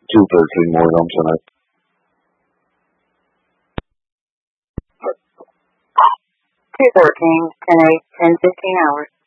2:13 more than tonight. 2:14, 10:08, 10:15 hours.